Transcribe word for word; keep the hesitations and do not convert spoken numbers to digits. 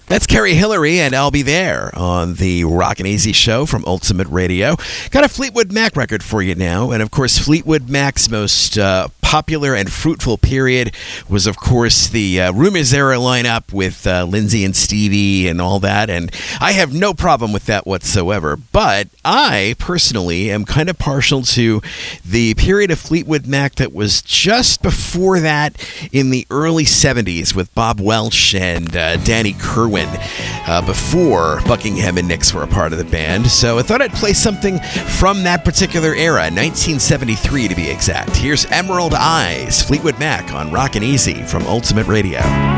That's Carrie Hillary, and I'll be there on the Rockin' Easy show from Ultimate Radio. Got a Fleetwood Mac record for you now, and of course, Fleetwood Mac's most uh, popular and fruitful period was, of course, the uh, Rumors era lineup with uh, Lindsay and Stevie and all that, and I have no problem with that whatsoever. But I personally am kind of partial to the period of Fleetwood Mac that was just before that in the early seventies with Bob Welch and uh, Danny Kerwin. Uh, before Buckingham and Nicks were a part of the band. So I thought I'd play something from that particular era, nineteen seventy-three to be exact. Here's Emerald Eyes, Fleetwood Mac on Rockin' Easy from Ultimate Radio.